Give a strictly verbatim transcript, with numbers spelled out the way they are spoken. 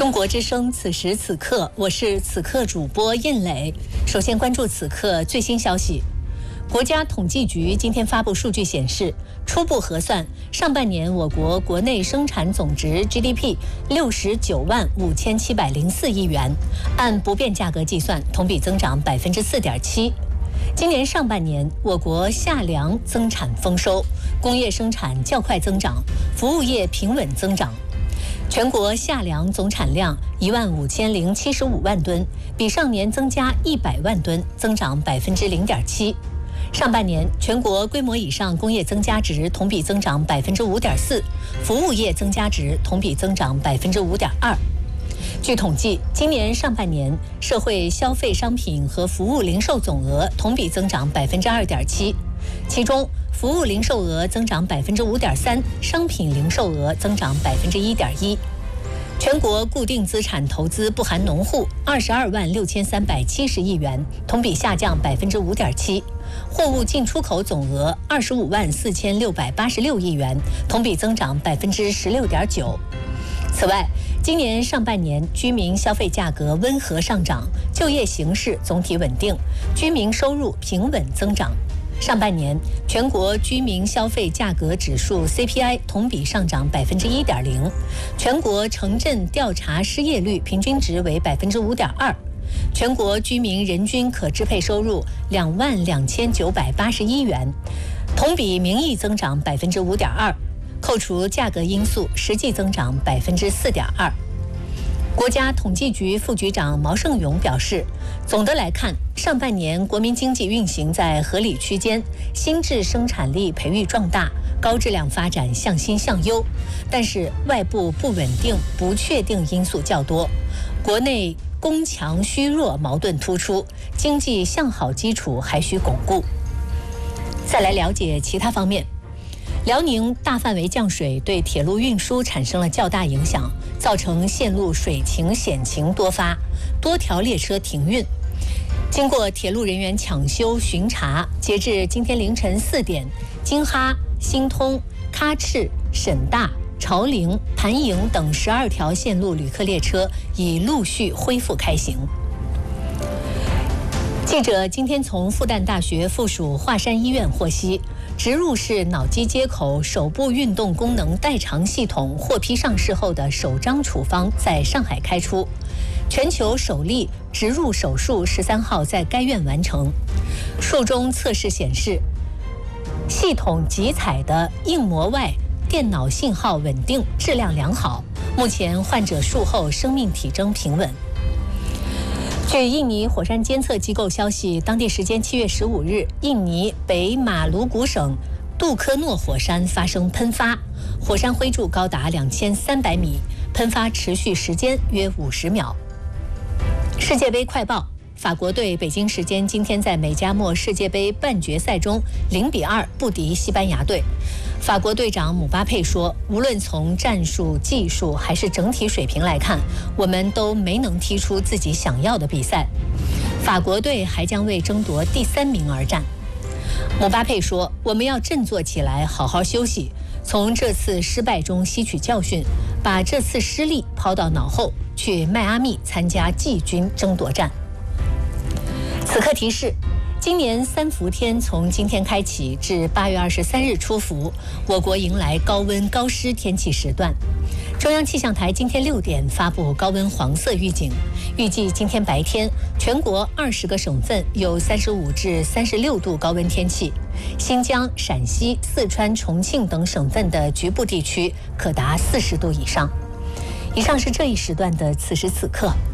中国之声，此时此刻，我是此刻主播印磊。首先关注此刻最新消息。国家统计局今天发布数据显示，初步核算，上半年我国国内生产总值 G D P 六十九万五千七百零四亿元，按不变价格计算，同比增长百分之四点七。今年上半年，我国夏粮增产丰收，工业生产较快增长，服务业平稳增长。全国夏粮总产量一万五千零七十五万吨，比上年增加一百万吨，增长百分之零点七。上半年，全国规模以上工业增加值同比增长百分之五点四，服务业增加值同比增长百分之五点二。据统计，今年上半年社会消费商品和服务零售总额同比增长百分之二点七，其中服务零售额增长百分之五点三，商品零售额增长百分之一点一。全国固定资产投资不含农户二十二万六千三百七十亿元，同比下降百分之五点七。货物进出口总额二十五万四千六百八十六亿元，同比增长百分之十六点九。此外，今年上半年居民消费价格温和上涨，就业形势总体稳定，居民收入平稳增长。上半年，全国居民消费价格指数 C P I 同比上涨百分之一点零，全国城镇调查失业率平均值为百分之五点二，全国居民人均可支配收入两万两千九百八十一元，同比名义增长百分之五点二，扣除价格因素，实际增长百分之四点二。国家统计局副局长毛盛勇表示，总的来看，上半年国民经济运行在合理区间，新质生产力培育壮大，高质量发展向新向优。但是外部不稳定、不确定因素较多，国内供强需弱矛盾突出，经济向好基础还需巩固。再来了解其他方面。辽宁大范围降水对铁路运输产生了较大影响，造成线路水情险情多发，多条列车停运。经过铁路人员抢修巡查，截至今天凌晨四点，京哈、新通、喀赤、沈大、潮陵、盘营等十二条线路旅客列车已陆续恢复开行。记者今天从复旦大学附属华山医院获悉，植入式脑机接口手部运动功能代偿系统获批上市后的首张处方在上海开出，全球首例植入手术十三号在该院完成。术中测试显示，系统集采的硬膜外电脑信号稳定，质量良好。目前患者术后生命体征平稳。据印尼火山监测机构消息，当地时间七月十五日，印尼北马鲁古省杜科诺火山发生喷发，火山灰柱高达两千三百米，喷发持续时间约五十秒。世界杯快报：法国队北京时间今天在美加墨世界杯半决赛中零比二不敌西班牙队。法国队长姆巴佩说，无论从战术、技术还是整体水平来看，我们都没能踢出自己想要的比赛。法国队还将为争夺第三名而战。姆巴佩说，我们要振作起来，好好休息，从这次失败中吸取教训，把这次失利抛到脑后，去迈阿密参加季军争夺战。此刻提示，今年三伏天从今天开启至八月二十三日出伏，我国迎来高温高湿天气时段。中央气象台今天六点发布高温黄色预警，预计今天白天全国二十个省份有三十五至三十六度高温天气，新疆、陕西、四川、重庆等省份的局部地区可达四十度以上。以上是这一时段的此时此刻。